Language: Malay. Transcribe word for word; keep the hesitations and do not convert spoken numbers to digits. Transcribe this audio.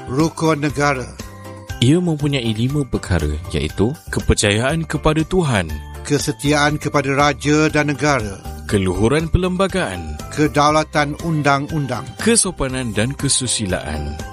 Rukun negara. Ia mempunyai lima perkara, iaitu kepercayaan kepada Tuhan, kesetiaan kepada raja dan negara, keluhuran perlembagaan, kedaulatan undang-undang, kesopanan dan kesusilaan.